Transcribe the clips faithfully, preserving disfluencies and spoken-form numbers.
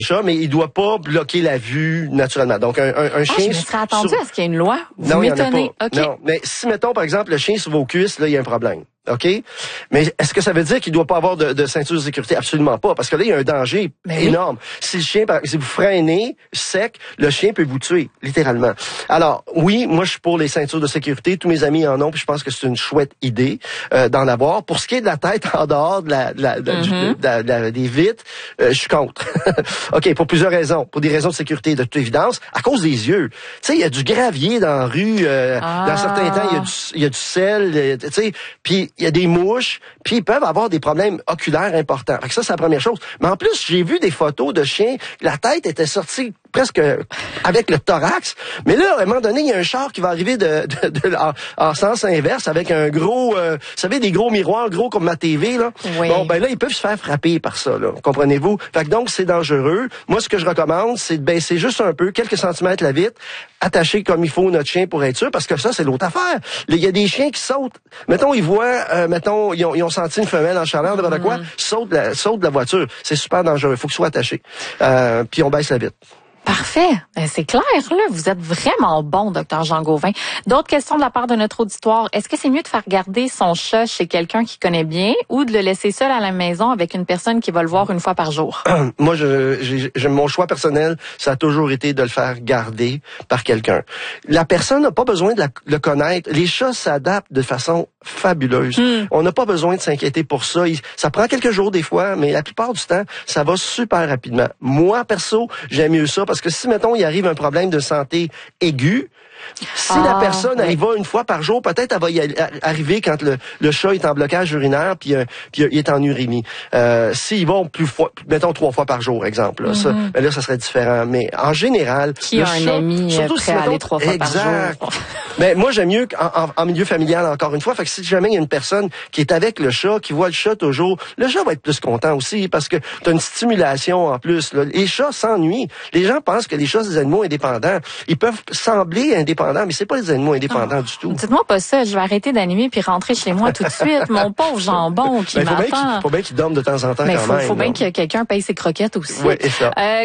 chat, mais il doit pas bloquer la vue naturellement. Donc, un, un, un ah, chien... je me serais attendu sur... à ce qu'il y ait une loi. Vous non, il y en a m'étonnez. pas. Okay. Non, mais si, mettons, par exemple, le chien sur vos cuisses, là, il y a un problème. OK? Mais est-ce que ça veut dire qu'il doit pas avoir de, de ceinture de sécurité? Absolument pas. Parce que là, il y a un danger mais énorme. Oui. Si le chien, si vous freinez sec, le chien peut vous tuer, littéralement. Alors, oui, moi, je suis pour les ceintures de sécurité. Tous mes amis en ont, puis je pense que c'est une chouette idée euh, d'en avoir. Pour ce qui est de la tête en dehors de la, de la, de, mm-hmm. de la, de la, des vitres, euh, je suis contre. OK, pour plusieurs raisons. Pour des raisons de sécurité, de toute évidence. À cause des yeux. Tu sais, il y a du gravier dans la rue. Euh, ah. Dans certains temps, il y a du, il y a du sel. Euh, tu sais, puis il y a des mouches, puis ils peuvent avoir des problèmes oculaires importants. Fait que ça, c'est la première chose. Mais en plus, j'ai vu des photos de chiens, la tête était sortie presque avec le thorax. Mais là, à un moment donné, il y a un char qui va arriver de, de, de, en, en sens inverse avec un gros, euh, vous savez, des gros miroirs, gros comme ma T V, là. Oui. Bon, ben là, ils peuvent se faire frapper par ça, là. Comprenez-vous? Fait que donc, c'est dangereux. Moi, ce que je recommande, c'est de baisser juste un peu, quelques centimètres la vitre, attacher comme il faut notre chien pour être sûr, parce que ça, c'est l'autre affaire. Il y a des chiens qui sautent. Mettons, ils voient, euh, mettons, ils ont, ils ont senti une femelle en chaleur, de mm-hmm. quoi, sautent la, sautent de la voiture. C'est super dangereux. Il faut que ce soit attaché. Euh, puis on baisse la vitre. Parfait. C'est clair, là. Vous êtes vraiment bon, docteur Jean Gauvin. D'autres questions de la part de notre auditoire. Est-ce que c'est mieux de faire garder son chat chez quelqu'un qui connaît bien ou de le laisser seul à la maison avec une personne qui va le voir une fois par jour? Moi, je, j'ai, j'ai, mon choix personnel, ça a toujours été de le faire garder par quelqu'un. La personne n'a pas besoin de la, le connaître. Les chats s'adaptent de façon fabuleuse. Mm. On n'a pas besoin de s'inquiéter pour ça. Il, ça prend quelques jours des fois, mais la plupart du temps, ça va super rapidement. Moi, perso, j'aime mieux ça parce que si, mettons, il arrive un problème de santé aigu, si ah, la personne oui. elle y va une fois par jour, peut-être elle va y arriver quand le, le chat est en blocage urinaire puis, euh, puis il est en urémie. Euh, S'ils vont plus fois, mettons trois fois par jour, exemple, là, mm-hmm. ça, ben là, ça serait différent. Mais en général, qui a un chat, ami prêt si, à aller trois fois exact. par jour. Mais moi, j'aime mieux en, en, en milieu familial, encore une fois. Fait que si jamais il y a une personne qui est avec le chat, qui voit le chat toujours, le chat va être plus content aussi parce que tu as une stimulation en plus. Là. Les chats s'ennuient. Les gens pensent que les chats, c'est des animaux indépendants. Ils peuvent sembler indépendants, mais c'est pas des animaux indépendants oh. du tout. Dites-moi pas ça. Je vais arrêter d'animer puis rentrer chez moi tout de suite. Mon pauvre jambon qui ben, m'attend. Il faut bien qu'il dorme de temps en temps mais quand faut, même. Il faut bien que quelqu'un paye ses croquettes aussi. Oui, et ça. Euh,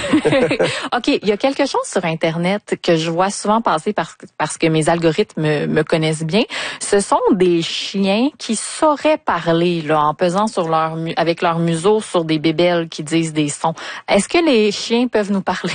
que... OK, il y a quelque chose sur Internet que je vois souvent passer parce, parce que mes algorithmes me, me connaissent bien. Ce sont des chiens qui sauraient parler là, en pesant sur leur avec leur museau sur des bébelles qui disent des sons. Est-ce que les chiens peuvent nous parler?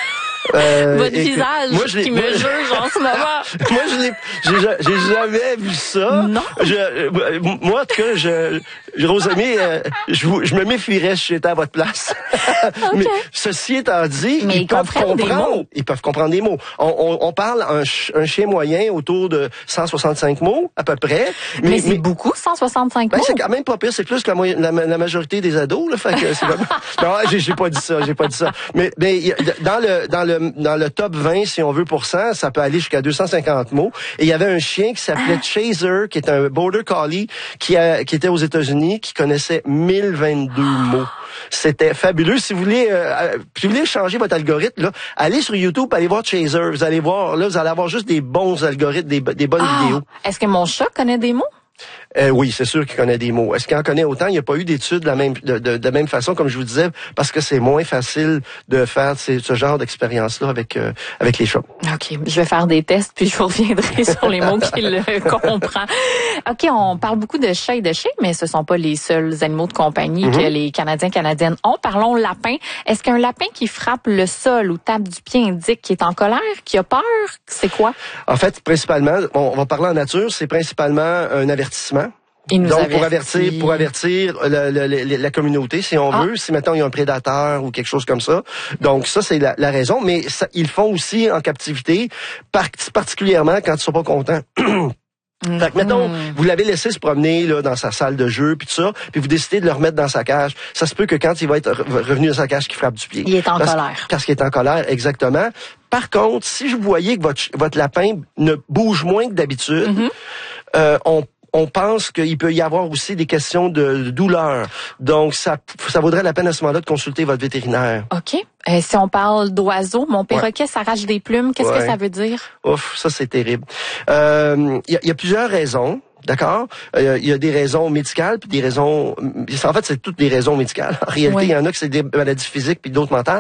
Euh, Votre écoute, visage moi, qui me moi, juge en ce moment. Moi, je l'ai, j'ai, j'ai jamais vu ça. Non. Je, moi, en tout cas, je, Rosamie, euh, je, je me méfierais si j'étais à votre place. Okay. Mais ceci étant dit, mais ils, ils peuvent comprendre. Ils peuvent comprendre des mots. On, on, on parle un, un chien moyen autour de cent soixante-cinq mots à peu près. Mais, mais c'est mais, beaucoup, cent soixante-cinq ben, mots. C'est quand même pas pire. C'est plus que la, la, la majorité des ados. Là, fait que c'est vraiment... Non, j'ai, j'ai pas dit ça. J'ai pas dit ça. Mais, mais dans le dans le dans le top vingt, si on veut, pour cent, ça peut aller jusqu'à deux cent cinquante mots. Et il y avait un chien qui s'appelait ah. Chaser, qui est un Border Collie, qui, a, qui était aux États-Unis, qui connaissait mille vingt-deux ah. mots. C'était fabuleux. Si vous voulez, euh, si vous voulez changer votre algorithme, là, allez sur YouTube, allez voir Chaser. Vous allez voir, là, vous allez avoir juste des bons algorithmes, des, des bonnes ah. vidéos. Est-ce que mon chat connaît des mots? Euh, oui, c'est sûr qu'il connaît des mots. Est-ce qu'il en connaît autant? Il n'y a pas eu d'études de la même de, de, de la même façon, comme je vous disais, parce que c'est moins facile de faire ces, ce genre d'expérience-là avec euh, avec les chats. OK. Je vais faire des tests, puis je vous reviendrai sur les mots qu'il comprend. OK, on parle beaucoup de chats et de chiens, mais ce sont pas les seuls animaux de compagnie mm-hmm. que les Canadiens Canadiennes ont. Parlons lapin. Est-ce qu'un lapin qui frappe le sol ou tape du pied indique qu'il est en colère, qu'il a peur? C'est quoi? En fait, principalement, on, on va parler en nature, c'est principalement un avertissement. Il nous Donc, avertit. pour avertir, pour avertir le, le, le, la communauté, si on ah. veut, si maintenant il y a un prédateur ou quelque chose comme ça. Donc, ça, c'est la, la raison. Mais ça, ils le font aussi en captivité, par, particulièrement quand ils sont pas contents. Mm-hmm. Fait que, mettons, vous l'avez laissé se promener là dans sa salle de jeu, puis tout ça, puis vous décidez de le remettre dans sa cage. Ça se peut que quand il va être revenu dans sa cage, qu'il frappe du pied. Il est en parce, colère. Parce qu'il est en colère, exactement. Par contre, si je voyais que votre, votre lapin ne bouge moins que d'habitude, mm-hmm. euh, on On pense qu'il peut y avoir aussi des questions de douleur. Donc, ça, ça vaudrait la peine à ce moment-là de consulter votre vétérinaire. OK. Euh, si on parle d'oiseaux, mon perroquet ouais. s'arrache des plumes, qu'est-ce ouais. que ça veut dire? Ouf, ça, c'est terrible. Euh, y, y a plusieurs raisons. D'accord? Il euh, y a des raisons médicales, puis des raisons... En fait, c'est toutes des raisons médicales. En réalité, il oui. y en a que c'est des maladies physiques, puis d'autres mentales.